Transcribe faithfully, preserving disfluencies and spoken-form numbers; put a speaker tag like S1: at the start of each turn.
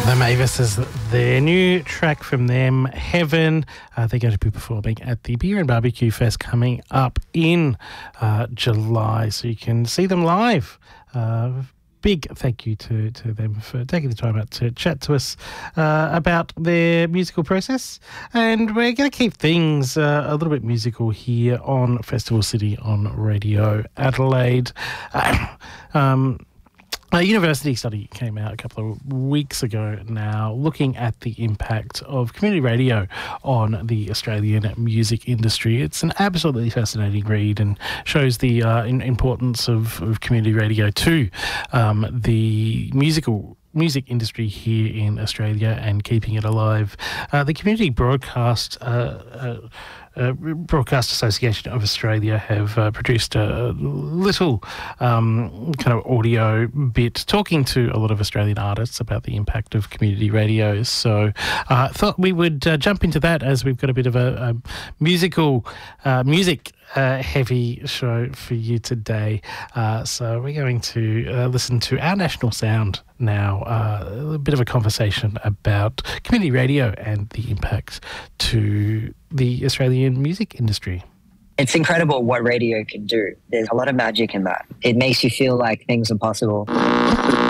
S1: The Mavis, their new track from them, Heaven. Uh, they're going to be performing at the Beer and Barbecue Fest coming up in uh, July, so you can see them live. Uh, big thank you to, to them for taking the time out to chat to us uh, about their musical process. And we're going to keep things uh, a little bit musical here on Festival City on Radio Adelaide. Uh, um, A university study came out a couple of weeks ago now looking at the impact of community radio on the Australian music industry. It's an absolutely fascinating read and shows the uh, in- importance of, of community radio to um, the musical music industry here in Australia and keeping it alive. Uh, the Community Broadcast uh, uh, Uh, Broadcast Association of Australia have uh, produced a little um, kind of audio bit talking to a lot of Australian artists about the impact of community radios. So I uh, thought we would uh, jump into that as we've got a bit of a, a musical, uh, music uh, heavy show for you today. Uh, so we're going to uh, listen to Our National Sound now, uh, a bit of a conversation about community radio and the impact to the Australian music industry.
S2: It's incredible what radio can do. There's a lot of magic in that. It makes you feel like things are possible.